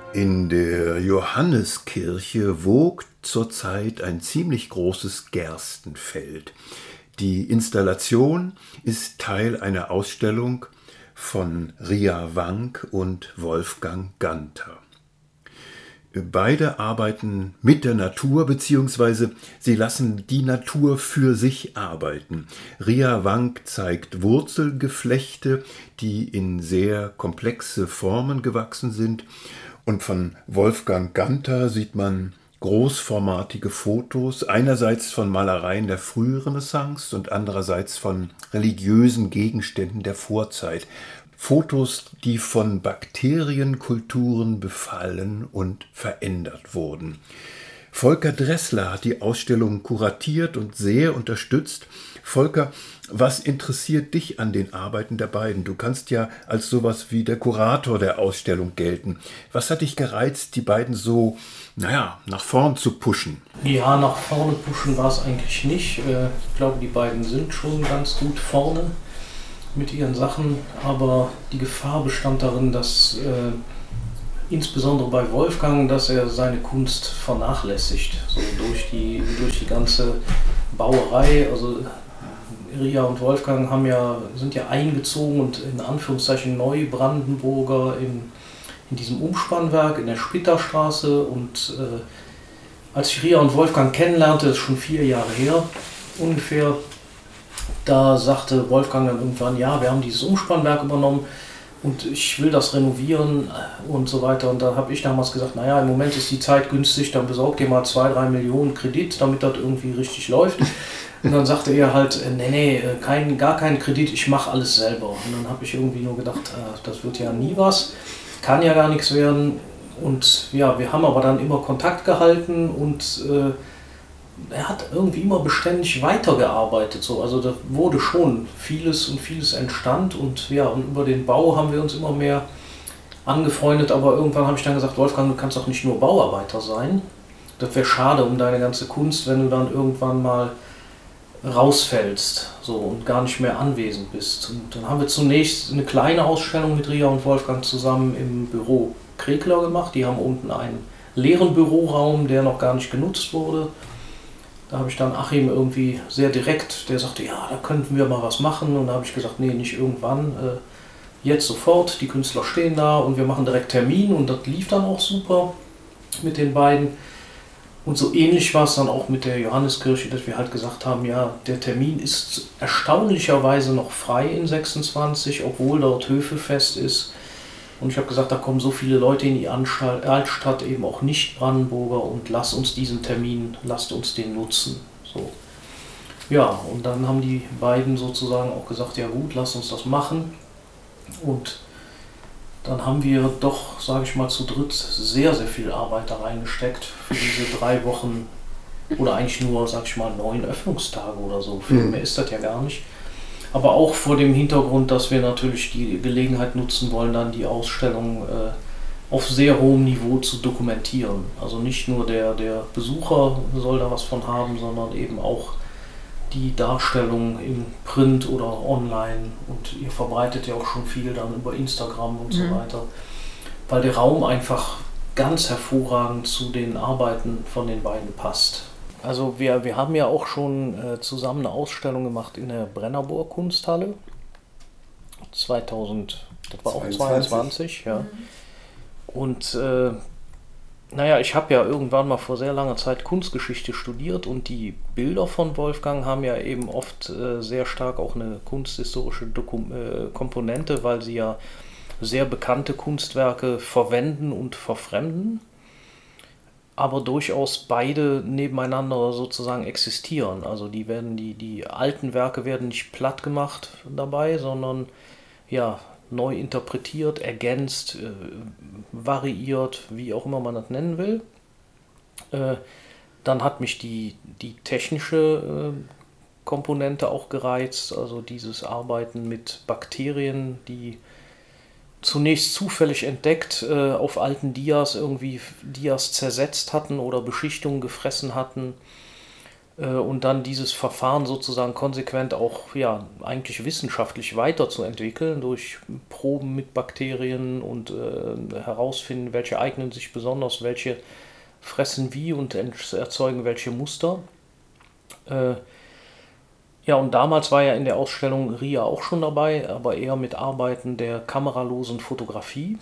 In der Johanneskirche wogt zurzeit ein ziemlich großes Gerstenfeld. Die Installation ist Teil einer Ausstellung von Ria Wank und Wolfgang Ganter. Beide arbeiten mit der Natur, beziehungsweise sie lassen die Natur für sich arbeiten. Ria Wank zeigt Wurzelgeflechte, die in sehr komplexe Formen gewachsen sind. Und von Wolfgang Ganter sieht man großformatige Fotos, einerseits von Malereien der Frührenaissance und andererseits von religiösen Gegenständen der Vorzeit. Fotos, die von Bakterienkulturen befallen und verändert wurden. Volker Dressler hat die Ausstellung kuratiert und sehr unterstützt. Volker, was interessiert dich an den Arbeiten der beiden? Du kannst ja als sowas wie der Kurator der Ausstellung gelten. Was hat dich gereizt, die beiden so, nach vorn zu pushen? Ja, nach vorne pushen war es eigentlich nicht. Ich glaube, die beiden sind schon ganz gut vorne mit ihren Sachen, aber die Gefahr bestand darin, dass insbesondere bei Wolfgang, dass er seine Kunst vernachlässigt, so durch die ganze Bauerei. Also Ria und Wolfgang sind ja eingezogen und in Anführungszeichen Neubrandenburger in diesem Umspannwerk in der Spitterstraße, und als ich Ria und Wolfgang kennenlernte, das ist schon 4 Jahre her ungefähr, da sagte Wolfgang dann irgendwann, ja, wir haben dieses Umspannwerk übernommen und ich will das renovieren und so weiter. Und da habe ich damals gesagt, im Moment ist die Zeit günstig, dann besorgt ihr mal 2-3 Millionen Kredit, damit das irgendwie richtig läuft. Und dann sagte er halt, gar keinen Kredit, ich mache alles selber. Und dann habe ich irgendwie nur gedacht, das wird ja nie was, kann ja gar nichts werden. Und ja, wir haben aber dann immer Kontakt gehalten und er hat irgendwie immer beständig weitergearbeitet. So. Also da wurde schon vieles entstand, und ja, und über den Bau haben wir uns immer mehr angefreundet. Aber irgendwann habe ich dann gesagt, Wolfgang, du kannst doch nicht nur Bauarbeiter sein. Das wäre schade um deine ganze Kunst, wenn du dann irgendwann mal rausfällst so, und gar nicht mehr anwesend bist. Und dann haben wir zunächst eine kleine Ausstellung mit Ria und Wolfgang zusammen im Büro Krekler gemacht. Die haben unten einen leeren Büroraum, der noch gar nicht genutzt wurde. Da habe ich dann Achim irgendwie sehr direkt, der sagte, ja, da könnten wir mal was machen. Und da habe ich gesagt, nee, nicht irgendwann, jetzt sofort, die Künstler stehen da und wir machen direkt Termin, und das lief dann auch super mit den beiden. Und so ähnlich war es dann auch mit der Johanneskirche, dass wir halt gesagt haben, ja, der Termin ist erstaunlicherweise noch frei in 26, obwohl dort Höfefest ist. Und ich habe gesagt, da kommen so viele Leute in die Altstadt, eben auch Nicht-Brandenburger, und lasst uns den nutzen. So. Ja, und dann haben die beiden sozusagen auch gesagt, ja gut, lasst uns das machen. Und dann haben wir doch, sage ich mal, zu dritt sehr, sehr viel Arbeit da reingesteckt für diese 3 Wochen oder eigentlich nur, sage ich mal, 9 Öffnungstage oder so. Viel mehr ist das ja gar nicht. Aber auch vor dem Hintergrund, dass wir natürlich die Gelegenheit nutzen wollen, dann die Ausstellung auf sehr hohem Niveau zu dokumentieren. Also nicht nur der Besucher soll da was von haben, sondern eben auch die Darstellung im Print oder online. Und ihr verbreitet ja auch schon viel dann über Instagram und so weiter. Weil der Raum einfach ganz hervorragend zu den Arbeiten von den beiden passt. Also wir haben ja auch schon zusammen eine Ausstellung gemacht in der Brennerburg Kunsthalle. 2000, das war auch 22, ja. Und ich habe ja irgendwann mal vor sehr langer Zeit Kunstgeschichte studiert, und die Bilder von Wolfgang haben ja eben oft sehr stark auch eine kunsthistorische Komponente, weil sie ja sehr bekannte Kunstwerke verwenden und verfremden, aber durchaus beide nebeneinander sozusagen existieren. Also die alten Werke werden nicht platt gemacht dabei, sondern ja, neu interpretiert, ergänzt, variiert, wie auch immer man das nennen will. Dann hat mich die technische Komponente auch gereizt, also dieses Arbeiten mit Bakterien, die zunächst zufällig entdeckt auf alten Dias zersetzt hatten oder Beschichtungen gefressen hatten. und dann dieses Verfahren sozusagen konsequent auch ja eigentlich wissenschaftlich weiterzuentwickeln durch Proben mit Bakterien und herausfinden, welche eignen sich besonders, welche fressen wie und erzeugen welche Muster. Ja, und damals war ja in der Ausstellung RIA auch schon dabei, aber eher mit Arbeiten der kameralosen Fotografie,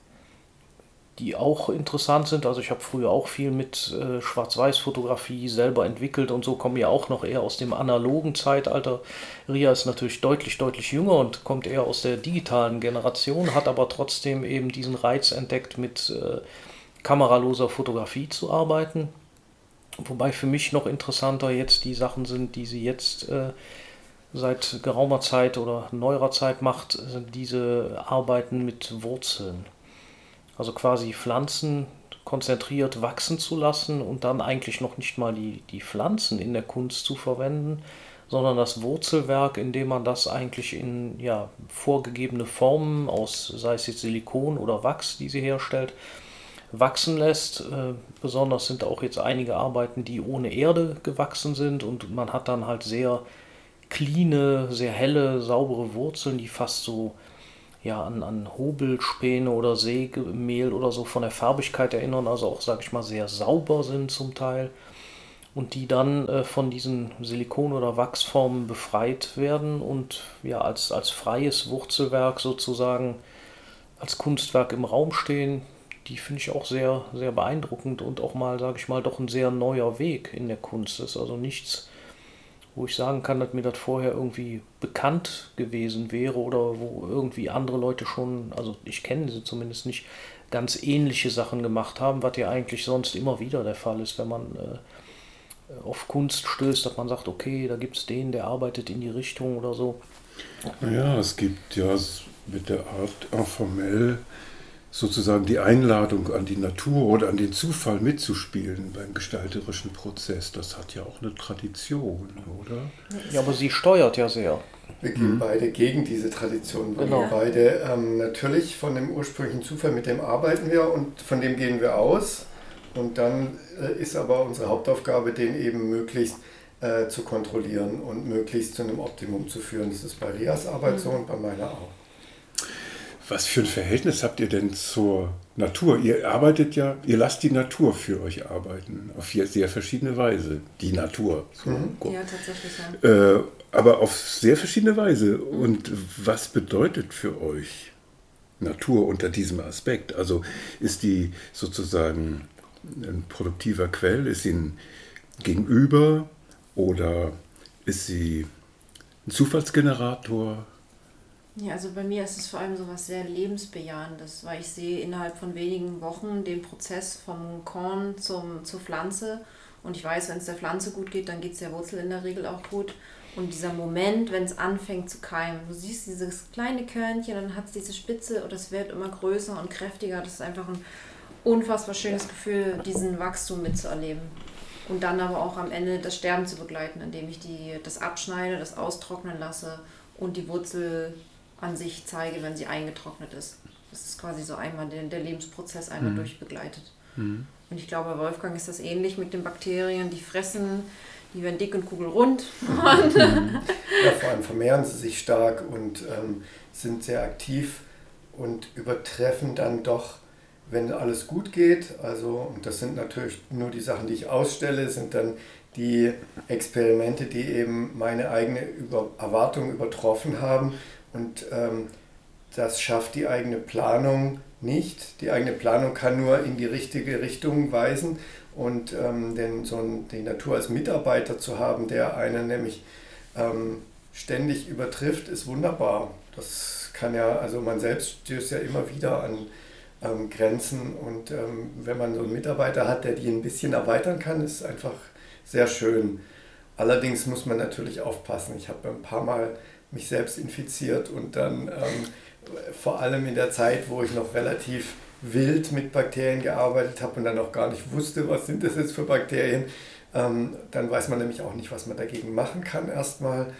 die auch interessant sind. Also ich habe früher auch viel mit Schwarz-Weiß-Fotografie selber entwickelt und so, komme ja auch noch eher aus dem analogen Zeitalter. RIA ist natürlich deutlich, deutlich jünger und kommt eher aus der digitalen Generation, hat aber trotzdem eben diesen Reiz entdeckt, mit kameraloser Fotografie zu arbeiten. Wobei für mich noch interessanter jetzt die Sachen sind, die sie jetzt seit geraumer Zeit oder neuerer Zeit macht, sind diese Arbeiten mit Wurzeln. Also quasi Pflanzen konzentriert wachsen zu lassen und dann eigentlich noch nicht mal die Pflanzen in der Kunst zu verwenden, sondern das Wurzelwerk, indem man das eigentlich in ja, vorgegebene Formen aus, sei es jetzt Silikon oder Wachs, die sie herstellt, wachsen lässt. Besonders sind auch jetzt einige Arbeiten, die ohne Erde gewachsen sind und man hat dann halt sehr cleane, sehr helle, saubere Wurzeln, die fast so ja, an Hobelspäne oder Sägemehl oder so von der Farbigkeit erinnern, also auch, sag ich mal, sehr sauber sind zum Teil und die dann von diesen Silikon- oder Wachsformen befreit werden und ja, als freies Wurzelwerk sozusagen, als Kunstwerk im Raum stehen. Die finde ich auch sehr, sehr beeindruckend und auch mal, sage ich mal, doch ein sehr neuer Weg in der Kunst. Das ist also nichts, wo ich sagen kann, dass mir das vorher irgendwie bekannt gewesen wäre oder wo irgendwie andere Leute schon, also ich kenne sie zumindest nicht, ganz ähnliche Sachen gemacht haben, was ja eigentlich sonst immer wieder der Fall ist, wenn man auf Kunst stößt, dass man sagt, okay, da gibt es den, der arbeitet in die Richtung oder so. Naja, es gibt ja mit der Art informell sozusagen die Einladung an die Natur oder an den Zufall mitzuspielen beim gestalterischen Prozess. Das hat ja auch eine Tradition, oder? Ja, aber sie steuert ja sehr. Wir gehen beide gegen diese Tradition, weil wir beide natürlich von dem ursprünglichen Zufall, mit dem arbeiten wir und von dem gehen wir aus. Und dann ist aber unsere Hauptaufgabe, den eben möglichst zu kontrollieren und möglichst zu einem Optimum zu führen. Das ist bei Rias Arbeit so und bei meiner auch. Was für ein Verhältnis habt ihr denn zur Natur? Ihr arbeitet ja, ihr lasst die Natur für euch arbeiten, auf sehr verschiedene Weise. Die Natur. So. Ja, tatsächlich. Ja. Aber auf sehr verschiedene Weise. Und was bedeutet für euch Natur unter diesem Aspekt? Also ist die sozusagen ein produktiver Quell? Ist sie ein Gegenüber oder ist sie ein Zufallsgenerator? Ja, also bei mir ist es vor allem so was sehr Lebensbejahendes, weil ich sehe innerhalb von wenigen Wochen den Prozess vom Korn zur Pflanze und ich weiß, wenn es der Pflanze gut geht, dann geht es der Wurzel in der Regel auch gut. Und dieser Moment, wenn es anfängt zu keimen, du siehst dieses kleine Körnchen, dann hat es diese Spitze und es wird immer größer und kräftiger. Das ist einfach ein unfassbar schönes Gefühl, diesen Wachstum mitzuerleben. Und dann aber auch am Ende das Sterben zu begleiten, indem ich das abschneide, das austrocknen lasse und die Wurzel an sich zeige, wenn sie eingetrocknet ist. Das ist quasi so einmal der Lebensprozess einmal durchbegleitet. Und ich glaube, bei Wolfgang ist das ähnlich mit den Bakterien, die fressen, die werden dick und kugelrund. Ja, vor allem vermehren sie sich stark und sind sehr aktiv und übertreffen dann doch, wenn alles gut geht. Also, und das sind natürlich nur die Sachen, die ich ausstelle, sind dann die Experimente, die eben meine eigene Erwartung übertroffen haben. Und das schafft die eigene Planung nicht. Die eigene Planung kann nur in die richtige Richtung weisen. Und die Natur als Mitarbeiter zu haben, der einen nämlich ständig übertrifft, ist wunderbar. Das kann ja, also man selbst stößt ja immer wieder an Grenzen. Und wenn man so einen Mitarbeiter hat, der die ein bisschen erweitern kann, ist einfach sehr schön. Allerdings muss man natürlich aufpassen. Ich habe ein paar Mal mich selbst infiziert und dann vor allem in der Zeit, wo ich noch relativ wild mit Bakterien gearbeitet habe und dann auch gar nicht wusste, was sind das jetzt für Bakterien, dann weiß man nämlich auch nicht, was man dagegen machen kann erstmal.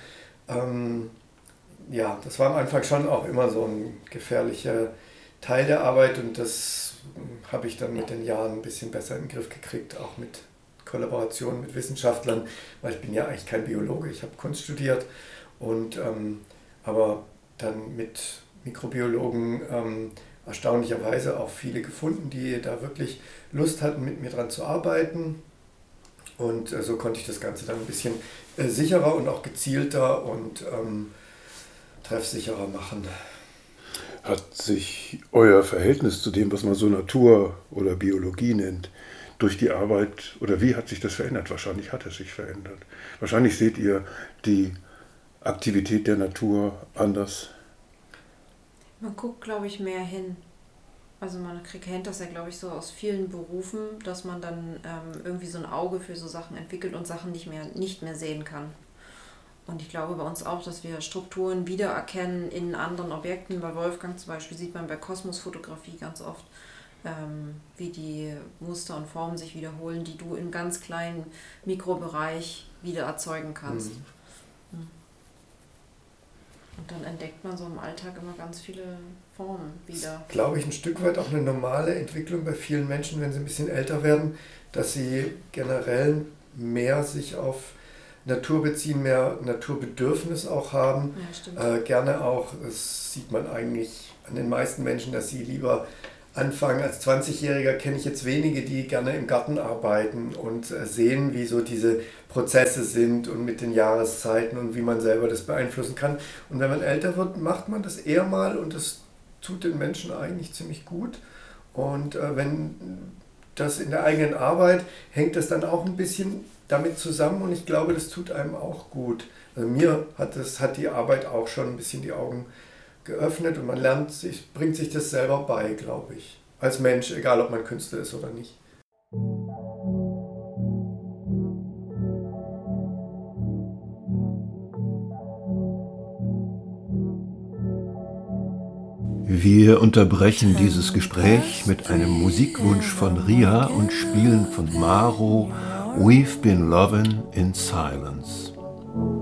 Ja, das war am Anfang schon auch immer so ein gefährlicher Teil der Arbeit und das habe ich dann mit den Jahren ein bisschen besser in den Griff gekriegt, auch mit Kollaboration mit Wissenschaftlern, weil ich bin ja eigentlich kein Biologe, ich habe Kunst studiert und aber dann mit Mikrobiologen erstaunlicherweise auch viele gefunden, die da wirklich Lust hatten, mit mir dran zu arbeiten. Und so konnte ich das Ganze dann ein bisschen sicherer und auch gezielter und treffsicherer machen. Hat sich euer Verhältnis zu dem, was man so Natur oder Biologie nennt, durch die Arbeit, oder wie hat sich das verändert? Wahrscheinlich hat es sich verändert. Wahrscheinlich seht ihr die Aktivität der Natur anders. Man guckt, glaube ich, mehr hin. Also man kennt das ja, glaube ich, so aus vielen Berufen, dass man dann irgendwie so ein Auge für so Sachen entwickelt und Sachen nicht mehr sehen kann. Und ich glaube bei uns auch, dass wir Strukturen wiedererkennen in anderen Objekten. Bei Wolfgang zum Beispiel sieht man bei Kosmosfotografie ganz oft, wie die Muster und Formen sich wiederholen, die du im ganz kleinen Mikrobereich wieder erzeugen kannst. Und dann entdeckt man so im Alltag immer ganz viele Formen wieder. Glaube ich, ein Stück weit auch eine normale Entwicklung bei vielen Menschen, wenn sie ein bisschen älter werden, dass sie generell mehr sich auf Natur beziehen, mehr Naturbedürfnis auch haben. Ja, gerne auch, das sieht man eigentlich an den meisten Menschen, dass sie lieber anfangen. Als 20-Jähriger kenne ich jetzt wenige, die gerne im Garten arbeiten und sehen, wie so diese Prozesse sind und mit den Jahreszeiten und wie man selber das beeinflussen kann. Und wenn man älter wird, macht man das eher mal und das tut den Menschen eigentlich ziemlich gut. Und wenn das in der eigenen Arbeit hängt das dann auch ein bisschen damit zusammen und ich glaube, das tut einem auch gut. Also mir hat die Arbeit auch schon ein bisschen die Augen geöffnet und man bringt sich das selber bei, glaube ich. Als Mensch, egal ob man Künstler ist oder nicht. Wir unterbrechen dieses Gespräch mit einem Musikwunsch von Ria und spielen von Maro We've Been Lovin' in Silence.